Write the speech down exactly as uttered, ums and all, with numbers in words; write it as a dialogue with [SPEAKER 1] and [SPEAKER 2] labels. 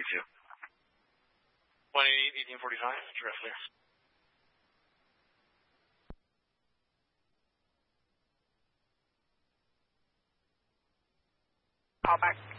[SPEAKER 1] forty-two.
[SPEAKER 2] one eighty-eight, eighteen forty-five, directly.
[SPEAKER 3] Call back.